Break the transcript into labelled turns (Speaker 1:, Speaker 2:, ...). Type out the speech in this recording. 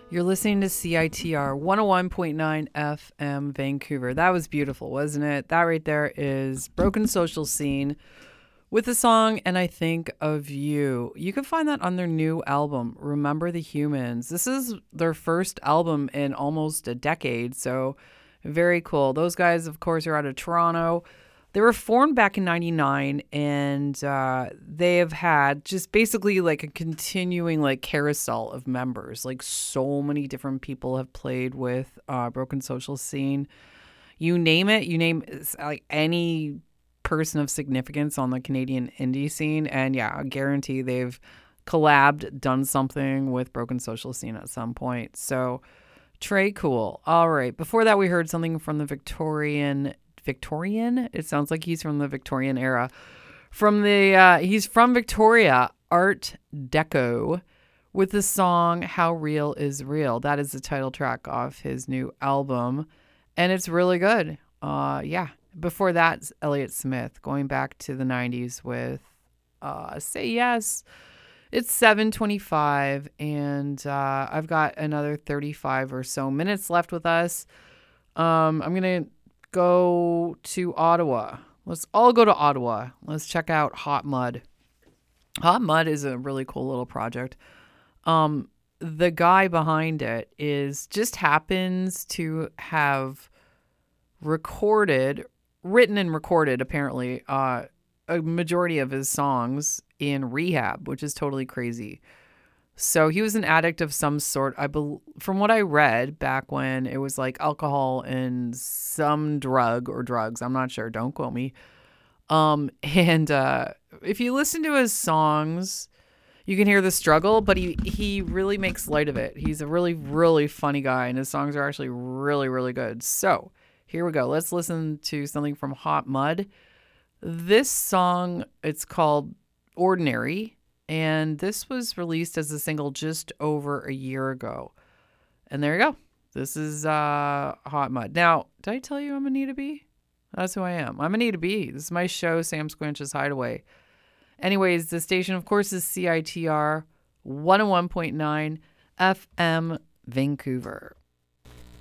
Speaker 1: You're listening to CITR 101.9 FM Vancouver. That was beautiful, wasn't it? That right there is Broken Social Scene with the song And I Think of You. You can find that on their new album, Remember the Humans. This is their first album in almost a decade, so very cool. Those guys, of course, are out of Toronto. They were formed back in 99, and they have had just basically like a continuing like carousel of members. Like so many different people have played with Broken Social Scene. You name it, you name like any person of significance on the Canadian indie scene, and yeah, I guarantee they've collabed, done something with Broken Social Scene at some point. So Trey Cool. All right. Before that, we heard something from the Victorian. It sounds like he's from the Victorian era. He's from Victoria, Art Deco, with the song How Real Is Real. That is the title track off his new album, and it's really good. Yeah. Before that, Elliott Smith, going back to the 90s with Say Yes. It's 7:25, and I've got another 35 or so minutes left with us. I'm going to go to Ottawa. Let's all go to Ottawa. Let's check out Hot Mud. Hot Mud is a really cool little project. The guy behind it just happens to have written and recorded, apparently, a majority of his songs in rehab, which is totally crazy. So he was an addict of some sort. From what I read back when it was like alcohol and some drug or drugs. I'm not sure. Don't quote me. And if you listen to his songs, you can hear the struggle, but he really makes light of it. He's a really, really funny guy, and his songs are actually really, really good. So here we go. Let's listen to something from Hot Mud. This song, it's called Ordinary. And this was released as a single just over a year ago. And there you go. This is Hot Mud. Now, did I tell you I'm Anita B? That's who I am. I'm Anita B. This is my show, Sam Squinch's Hideaway. Anyways, the station, of course, is CITR 101.9 FM Vancouver.